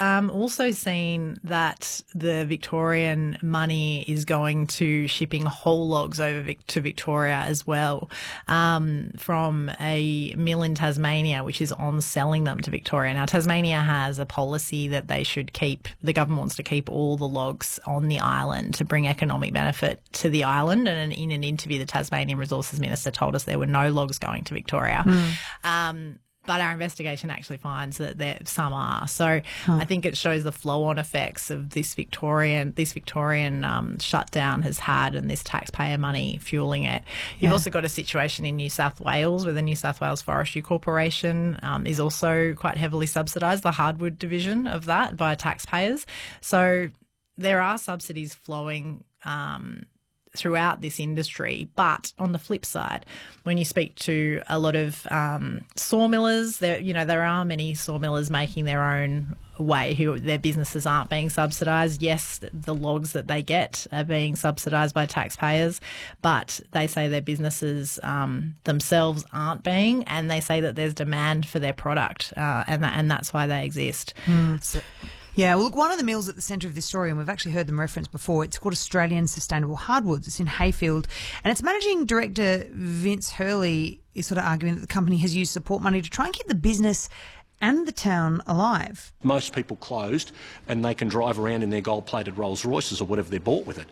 also seen that the Victorian money is going to shipping whole logs over to Victoria as well, from a mill in Tasmania, which is on selling them to Victoria. Now, Tasmania has a policy that the government wants to keep all the logs on the island to bring economic benefit to the island. And in an interview, the Tasmanian Resources Minister told us there were no logs going to Victoria. But our investigation actually finds that some are. So I think it shows the flow-on effects of this Victorian shutdown has had, and this taxpayer money fueling it. You've also got a situation in New South Wales where the New South Wales Forestry Corporation is also quite heavily subsidised, the hardwood division of that, by taxpayers. So there are subsidies flowing throughout this industry. But on the flip side, when you speak to a lot of sawmillers, there are many sawmillers making their own way, who their businesses aren't being subsidised. Yes, the logs that they get are being subsidised by taxpayers, but they say their businesses themselves aren't being, and they say that there's demand for their product, and that's why they exist. Yeah, well, look, one of the mills at the centre of this story, and we've actually heard them referenced before, it's called Australian Sustainable Hardwoods. It's in Hayfield. And its managing director, Vince Hurley, is sort of arguing that the company has used support money to try and keep the business and the town alive. Most people closed, and they can drive around in their gold-plated Rolls Royces or whatever they bought with it.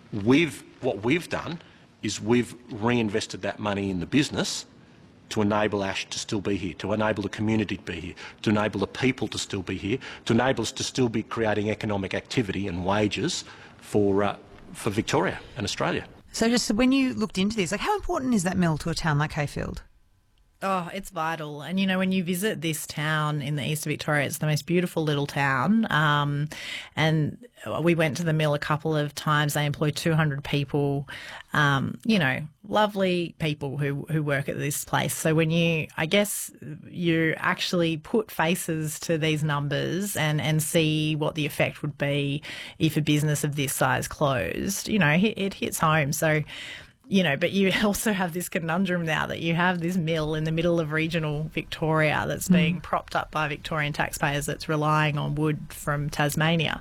What we've done is we've reinvested that money in the business to enable Ash to still be here, to enable the community to be here, to enable the people to still be here, to enable us to still be creating economic activity and wages for Victoria and Australia. So just when you looked into this, how important is that mill to a town like Hayfield? Oh, it's vital. And, when you visit this town in the east of Victoria, it's the most beautiful little town. And we went to the mill a couple of times. They employ 200 people, lovely people who work at this place. So when you actually put faces to these numbers and see what the effect would be if a business of this size closed, it hits home. So, but you also have this conundrum now that you have this mill in the middle of regional Victoria that's being propped up by Victorian taxpayers, that's relying on wood from Tasmania.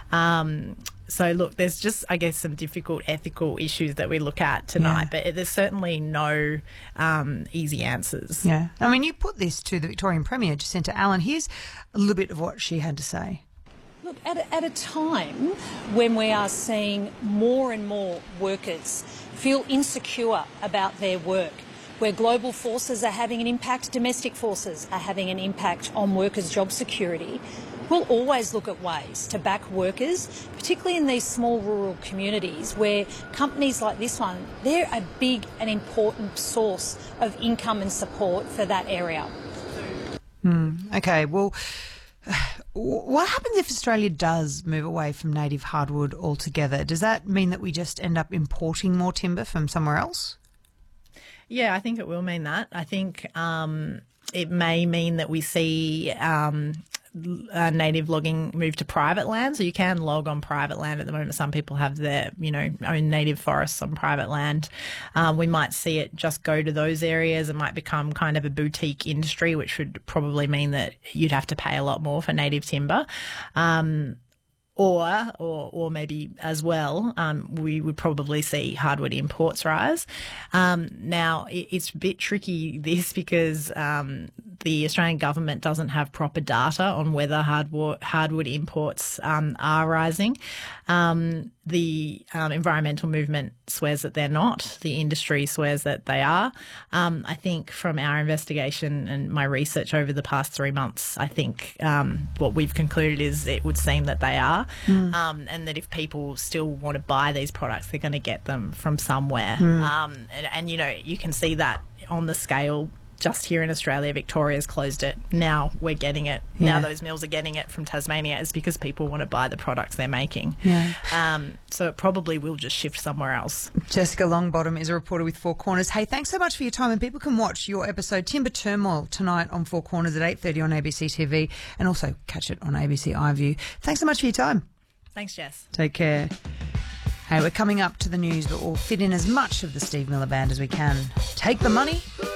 So, look, there's just, some difficult ethical issues that we look at tonight, but there's certainly no easy answers. Yeah. You put this to the Victorian Premier, Jacinta Allen. Here's a little bit of what she had to say. Look, at a time when we are seeing more and more workers feel insecure about their work, where global forces are having an impact, domestic forces are having an impact on workers' job security, we'll always look at ways to back workers, particularly in these small rural communities where companies like this one, they're a big and important source of income and support for that area. Okay, well, what happens if Australia does move away from native hardwood altogether? Does that mean that we just end up importing more timber from somewhere else? Yeah, I think it will mean that. I think it may mean that we see native logging move to private land. So you can log on private land at the moment. Some people have their, own native forests on private land. We might see it just go to those areas. It might become kind of a boutique industry, which would probably mean that you'd have to pay a lot more for native timber. Or maybe as well, we would probably see hardwood imports rise. Now, it's a bit tricky, this, because the Australian government doesn't have proper data on whether hardwood imports are rising. The environmental movement swears that they're not. The industry swears that they are. I think from our investigation and my research over the past 3 months, I think what we've concluded is it would seem that they are, and that if people still want to buy these products, they're going to get them from somewhere. And you can see that on the scale. Just here in Australia, Victoria's closed it. Now we're getting it. Now those mills are getting it from Tasmania. It's because people want to buy the products they're making. So it probably will just shift somewhere else. Jessica Longbottom is a reporter with Four Corners. Hey, thanks so much for your time. And people can watch your episode Timber Turmoil tonight on Four Corners at 8:30 on ABC TV, and also catch it on ABC iView. Thanks so much for your time. Thanks, Jess. Take care. Hey, we're coming up to the news, but we'll fit in as much of the Steve Miller Band as we can. Take the money